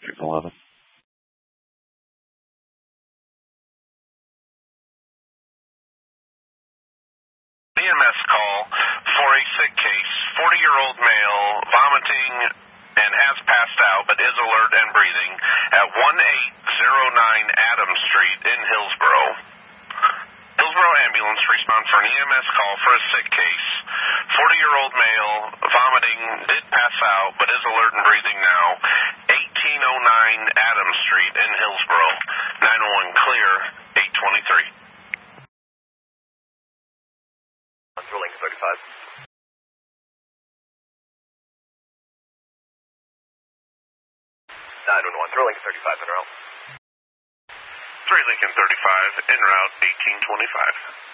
611. EMS call for a sick case, 40-year-old male, vomiting and has passed out but is alert and breathing at 1809 Adams Street in Hillsboro. Hillsboro ambulance respond for an EMS call for a sick case. 40-year-old male, vomiting, did pass out but is alert and breathing now. 1809 Adams Street in Hillsboro. 901 clear, 823. Rolling 35. 911, rolling 35 en route. 3 Lincoln 35 en route 1825.